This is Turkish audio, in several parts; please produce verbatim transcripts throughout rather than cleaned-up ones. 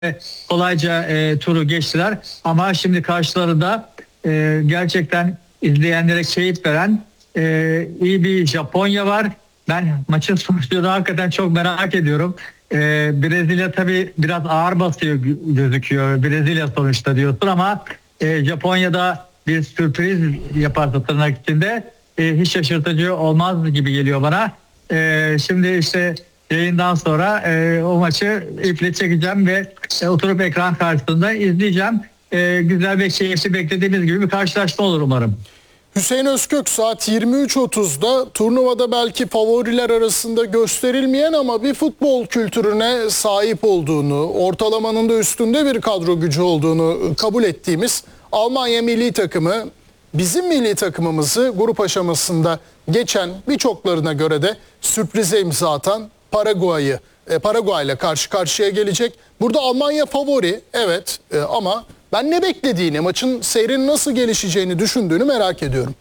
kolayca e, turu geçtiler. Ama şimdi karşılarında e, gerçekten izleyenlere keyif veren e, iyi bir Japonya var. Ben maçın sonucunu hakikaten çok merak ediyorum. E, Brezilya tabii biraz ağır basıyor gözüküyor. Brezilya sonuçta diyorsun ama e, Japonya'da bir sürpriz yaparsa tırnak içinde e, hiç şaşırtıcı olmaz gibi geliyor bana. E, şimdi işte yayından sonra e, o maçı iple çekeceğim ve e, oturup ekran karşısında izleyeceğim. E, güzel ve keyifli beklediğimiz gibi bir karşılaşma olur umarım. Hüseyin Özkök saat yirmi üç otuzda turnuvada belki favoriler arasında gösterilmeyen ama bir futbol kültürüne sahip olduğunu, ortalamanın da üstünde bir kadro gücü olduğunu kabul ettiğimiz Almanya milli takımı bizim milli takımımızı grup aşamasında geçen, birçoklarına göre de sürprize imza atan Paraguay'ı e, Paraguay ile karşı karşıya gelecek. Burada Almanya favori, evet, e, ama ben ne beklediğini, maçın seyrinin nasıl gelişeceğini düşündüğünü merak ediyorum.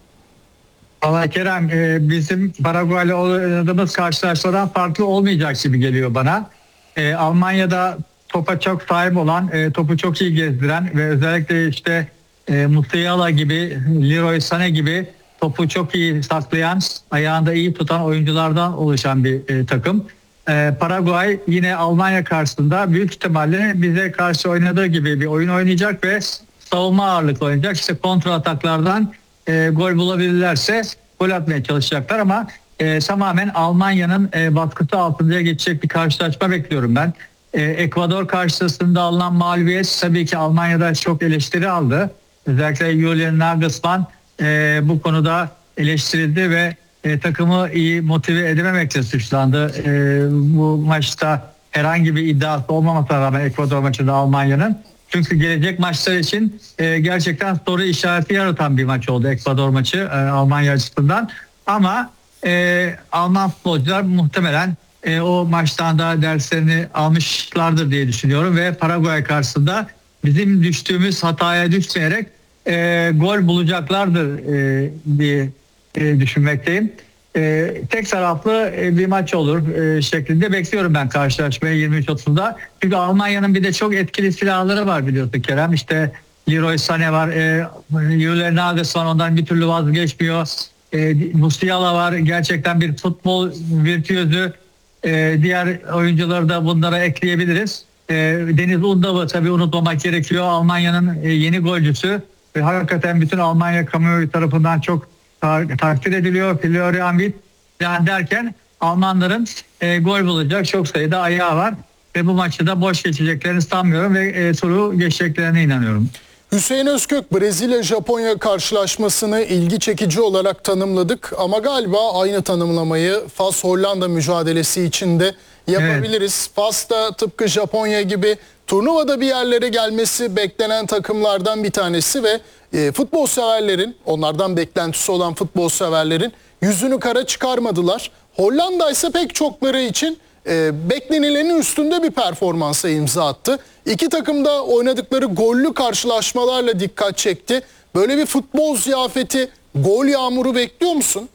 Valla Kerem, e, bizim Paraguay ile oynadığımız karşılaşmadan farklı olmayacak gibi geliyor bana. E, Almanya'da topa çok sahip olan, e, topu çok iyi gezdiren ve özellikle işte e, Musiala gibi, Leroy Sané gibi topu çok iyi saklayan, ayağında iyi tutan oyunculardan oluşan bir e, takım. E, Paraguay yine Almanya karşısında büyük ihtimalle bize karşı oynadığı gibi bir oyun oynayacak ve savunma ağırlıklı oynayacak. İşte kontra ataklardan e, gol bulabilirlerse gol atmaya çalışacaklar ama e, tamamen Almanya'nın e, baskısı altında geçecek bir karşılaşma bekliyorum ben. E, Ekvador karşısında alınan mağlubiyet tabii ki Almanya'da çok eleştiri aldı. Özellikle Julian Nagelsmann e, bu konuda eleştirildi ve e, takımı iyi motive edememekle suçlandı. E, bu maçta herhangi bir iddiası olmamasına rağmen Ekvador maçında Almanya'nın. Çünkü gelecek maçlar için e, gerçekten soru işareti yaratan bir maç oldu Ekvador maçı e, Almanya açısından. Ama e, Alman futbolcular muhtemelen e, o maçtan da derslerini almışlardır diye düşünüyorum ve Paraguay karşısında bizim düştüğümüz hataya düşmeyerek e, gol bulacaklardır e, diye e, düşünmekteyim. E, tek taraflı e, bir maç olur e, şeklinde bekliyorum ben karşılaşmayı yirmi üç otuzda. Çünkü Almanya'nın bir de çok etkili silahları var biliyorsun Kerem. İşte Leroy Sané var, e, Julian Nagelsmann ondan bir türlü vazgeçmiyor. E, Musiala var, gerçekten bir futbol virtüözü. E, diğer oyuncuları da bunlara ekleyebiliriz. E, Deniz Undav'ı tabii unutmamak gerekiyor. Almanya'nın e, yeni golcüsü ve hakikaten bütün Almanya kamuoyu tarafından çok tar- takdir ediliyor. Florian Wirtz yani derken Almanların e, gol bulacak çok sayıda ayağı var ve bu maçı da boş geçeceklerini sanmıyorum ve e, turu geçeceklerine inanıyorum. Hüseyin Özkök, Brezilya-Japonya karşılaşmasını ilgi çekici olarak tanımladık ama galiba aynı tanımlamayı Fas-Hollanda mücadelesi için de yapabiliriz. Evet. Fas da tıpkı Japonya gibi turnuvada bir yerlere gelmesi beklenen takımlardan bir tanesi ve e, futbol severlerin, onlardan beklentisi olan futbol severlerin yüzünü kara çıkarmadılar. Hollanda ise pek çokları için e, beklenilenin üstünde bir performansa imza attı. İki takım da oynadıkları gollü karşılaşmalarla dikkat çekti. Böyle bir futbol ziyafeti, gol yağmuru bekliyor musun?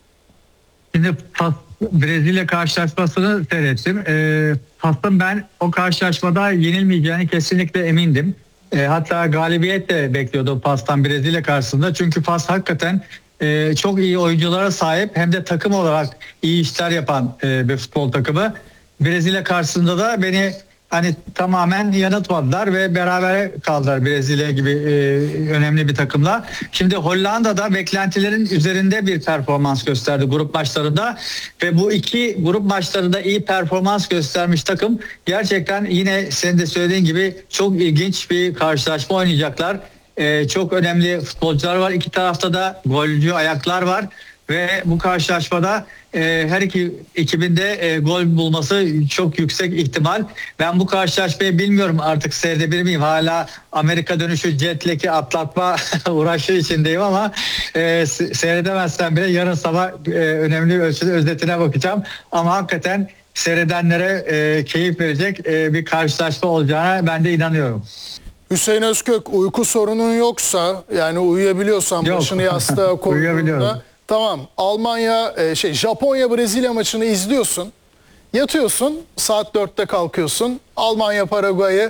Şimdi Fas, Brezilya karşılaşmasını seyrettim. E, Fas'ın ben o karşılaşmada yenilmeyeceğini kesinlikle emindim. E, hatta galibiyet de bekliyordum Fas'tan Brezilya karşısında. Çünkü Fas hakikaten e, çok iyi oyunculara sahip hem de takım olarak iyi işler yapan e, bir futbol takımı. Brezilya karşısında da beni hani tamamen yanıltmadılar ve beraber kaldılar Brezilya gibi e, önemli bir takımla. Şimdi Hollanda'da beklentilerin üzerinde bir performans gösterdi grup maçlarında ve bu iki grup maçlarında iyi performans göstermiş takım gerçekten yine senin de söylediğin gibi çok ilginç bir karşılaşma oynayacaklar. E, çok önemli futbolcular var. İki tarafta da golcü ayaklar var. Ve bu karşılaşmada e, her iki ekibinde e, gol bulması çok yüksek ihtimal. Ben bu karşılaşmayı bilmiyorum artık seyredebilir miyim? Hala Amerika dönüşü jet lag'i atlatma uğraşı içindeyim ama e, seyredemezsem bile yarın sabah e, önemli ölçüde özetine bakacağım. Ama hakikaten seyredenlere e, keyif verecek e, bir karşılaşma olacağına ben de inanıyorum. Hüseyin Özkök, uyku sorunun yoksa, yani uyuyabiliyorsan Yok. başını yastığa koyduğunda, tamam, Almanya şey Japonya Brezilya maçını izliyorsun. Yatıyorsun, saat dörtte kalkıyorsun. Almanya Paraguay'ı